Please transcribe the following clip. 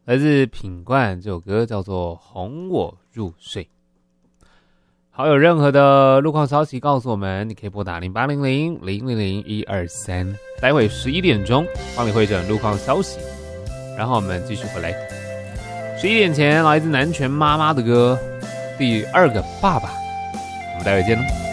来自品冠，这首歌叫做《哄我入睡》。好，有任何的路况消息告诉我们，你可以拨打0800-000-123。待会11点钟帮你会诊路况消息，然后我们继续回来。11点前，来自南拳妈妈的歌《第二个爸爸》，我们待会见喽。